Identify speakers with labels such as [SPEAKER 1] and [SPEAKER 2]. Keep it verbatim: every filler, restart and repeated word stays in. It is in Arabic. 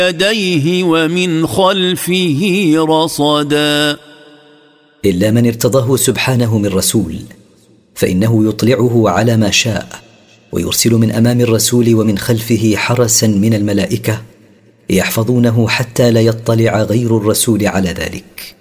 [SPEAKER 1] يديه ومن خلفه رصدا
[SPEAKER 2] إلا من ارتضاه سبحانه من رسول، فإنه يطلعه على ما شاء، ويرسل من أمام الرسول ومن خلفه حرسا من الملائكة يحفظونه حتى لا يطلع غير الرسول على ذلك.